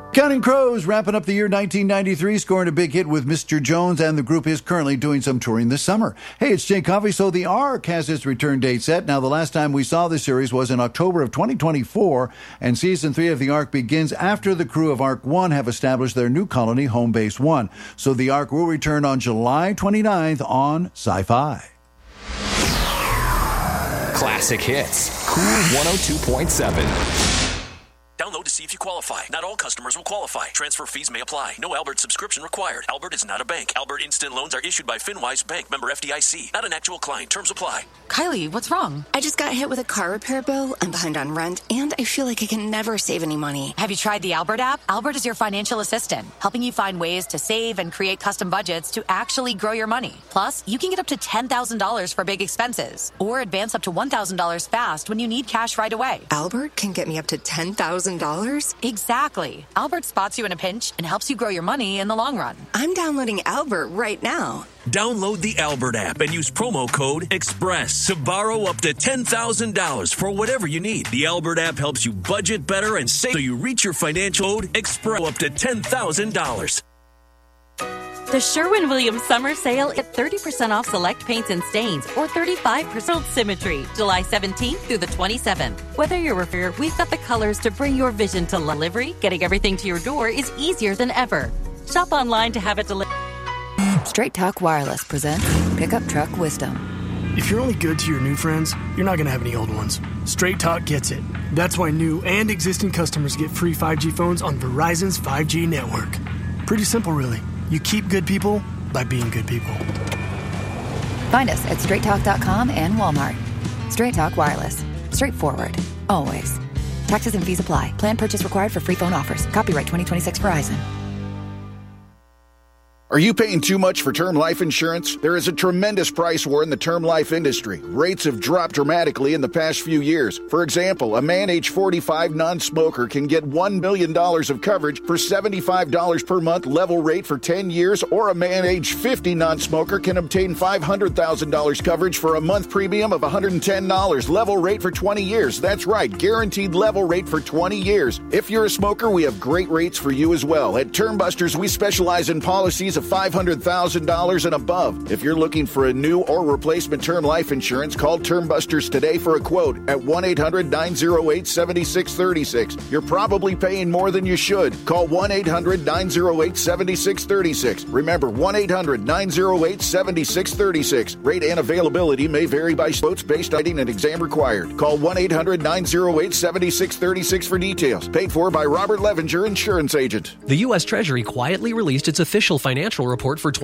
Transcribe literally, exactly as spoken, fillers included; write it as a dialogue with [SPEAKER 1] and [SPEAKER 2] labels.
[SPEAKER 1] Counting Crows wrapping up the year nineteen ninety-three, scoring a big hit with Mister Jones, and the group is currently doing some touring this summer. Hey, it's Jay Coffey. So the Ark has its return date set. Now, the last time we saw the series was in October of twenty twenty-four, and season three of the Ark begins after the crew of Ark one have established their new colony, Home Base one. So the Ark will return on July twenty-ninth on Sci-Fi.
[SPEAKER 2] Classic hits. Cool one oh two point seven.
[SPEAKER 3] Download to see if you qualify. Not all customers will qualify. Transfer fees may apply. No Albert subscription required. Albert is not a bank. Albert Instant Loans are issued by FinWise Bank, member F D I C. Not an actual client. Terms apply.
[SPEAKER 4] Kylie, what's wrong?
[SPEAKER 5] I just got hit with a car repair bill. I'm behind on rent, and I feel like I can never save any money.
[SPEAKER 4] Have you tried the Albert app? Albert is your financial assistant, helping you find ways to save and create custom budgets to actually grow your money. Plus, you can get up to ten thousand dollars for big expenses, or advance up to one thousand dollars fast when you need cash right away.
[SPEAKER 5] Albert can get me up to ten thousand dollars?
[SPEAKER 4] Exactly. Albert spots you in a pinch and helps you grow your money in the long run.
[SPEAKER 5] I'm downloading Albert right now.
[SPEAKER 3] Download the Albert app and use promo code EXPRESS to borrow up to ten thousand dollars for whatever you need. The Albert app helps you budget better and save so you reach your financial code EXPRESS up to ten thousand dollars.
[SPEAKER 6] The Sherwin-Williams summer sale at thirty percent off select paints and stains or thirty-five percent Symmetry, July seventeenth through the twenty-seventh. Whether you're a repair, we've got the colors to bring your vision to delivery. Getting everything to your door is easier than ever. Shop online to have it delivered.
[SPEAKER 7] Straight Talk Wireless presents Pickup Truck Wisdom.
[SPEAKER 8] If you're only good to your new friends, you're not going to have any old ones. Straight Talk gets it. That's why new and existing customers get free five G phones on Verizon's five G network. Pretty simple, really. You keep good people by being good people.
[SPEAKER 7] Find us at straight talk dot com and Walmart. Straight Talk Wireless. Straightforward. Always. Taxes and fees apply. Plan purchase required for free phone offers. Copyright twenty twenty-six Verizon.
[SPEAKER 9] Are you paying too much for term life insurance? There is a tremendous price war in the term life industry. Rates have dropped dramatically in the past few years. For example, a man age forty-five non-smoker can get one million dollars of coverage for seventy-five dollars per month level rate for ten years, or a man age fifty non-smoker can obtain five hundred thousand dollars coverage for a month premium of one hundred ten dollars level rate for twenty years. That's right, guaranteed level rate for twenty years. If you're a smoker, we have great rates for you as well. At Term Busters, we specialize in policies of five hundred thousand dollars and above. If you're looking for a new or replacement term life insurance, call Term Busters today for a quote at one eight hundred nine oh eight seven six three six. You're probably paying more than you should. Call one eight hundred nine oh eight seven six three six. Remember, one eight hundred nine oh eight seven six three six. Rate and availability may vary by quotes based on an exam required. Call one eight hundred nine oh eight seven six three six for details. Paid for by Robert Levenger, Insurance Agent.
[SPEAKER 10] The U S Treasury quietly released its official financial report for twenty